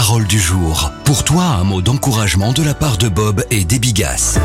Parole du jour. Pour toi, un mot d'encouragement de la part de Bob et d'Ebigas.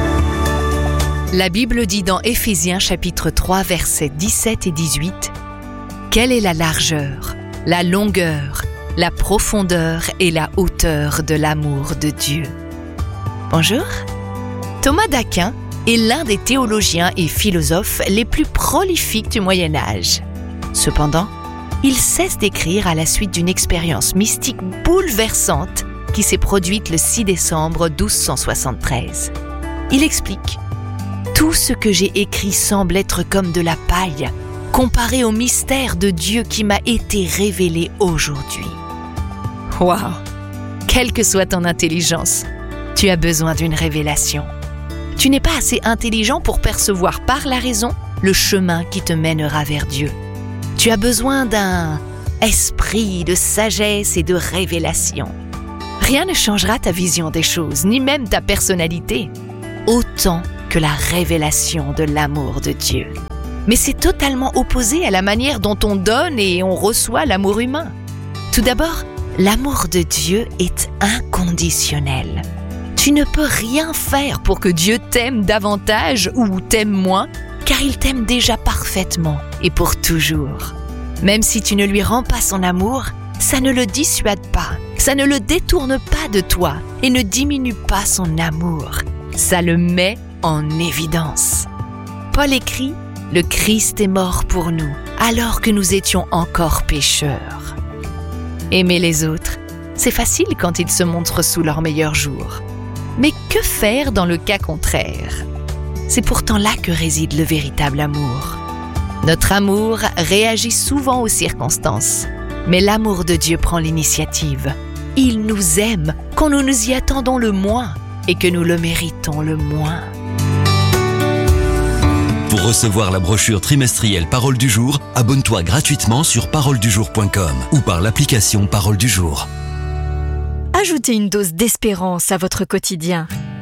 La Bible dit dans Éphésiens chapitre 3, versets 17 et 18 « Quelle est la largeur, la longueur, la profondeur et la hauteur de l'amour de Dieu ?» Bonjour. Thomas d'Aquin est l'un des théologiens et philosophes les plus prolifiques du Moyen-Âge. Cependant, il cesse d'écrire à la suite d'une expérience mystique bouleversante qui s'est produite le 6 décembre 1273. Il explique « Tout ce que j'ai écrit semble être comme de la paille, comparé au mystère de Dieu qui m'a été révélé aujourd'hui. » Waouh! Quelle que soit ton intelligence, tu as besoin d'une révélation. Tu n'es pas assez intelligent pour percevoir par la raison le chemin qui te mènera vers Dieu. Tu as besoin d'un esprit de sagesse et de révélation. Rien ne changera ta vision des choses, ni même ta personnalité, autant que la révélation de l'amour de Dieu. Mais c'est totalement opposé à la manière dont on donne et on reçoit l'amour humain. Tout d'abord, l'amour de Dieu est inconditionnel. Tu ne peux rien faire pour que Dieu t'aime davantage ou t'aime moins, car il t'aime déjà parfaitement et pour toujours. Même si tu ne lui rends pas son amour, ça ne le dissuade pas, ça ne le détourne pas de toi et ne diminue pas son amour. Ça le met en évidence. Paul écrit « Le Christ est mort pour nous, alors que nous étions encore pécheurs. » Aimer les autres, c'est facile quand ils se montrent sous leur meilleur jour. Mais que faire dans le cas contraire ? C'est pourtant là que réside le véritable amour. Notre amour réagit souvent aux circonstances, mais l'amour de Dieu prend l'initiative. Il nous aime quand nous nous y attendons le moins et que nous le méritons le moins. Pour recevoir la brochure trimestrielle Parole du jour, abonne-toi gratuitement sur paroledujour.com ou par l'application Parole du jour. Ajoutez une dose d'espérance à votre quotidien.